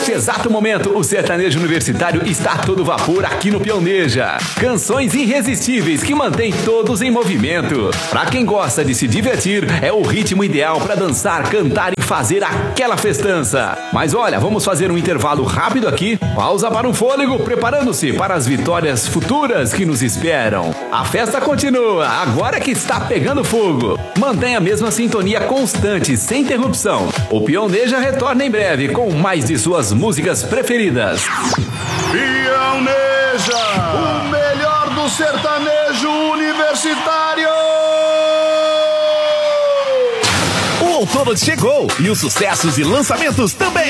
Neste exato momento, o sertanejo universitário está a todo vapor aqui no Pioneja. Canções irresistíveis que mantêm todos em movimento. Pra quem gosta de se divertir, é o ritmo ideal para dançar, cantar e fazer aquela festança. Mas olha, vamos fazer um intervalo rápido aqui. Pausa para um fôlego, preparando-se para as vitórias futuras que nos esperam. A festa continua, agora que está pegando fogo. Mantenha a mesma sintonia constante, sem interrupção. O Pioneja retorna em breve com mais de suas músicas preferidas. Pioneja, o melhor do sertanejo universitário. O outono chegou e os sucessos e lançamentos também.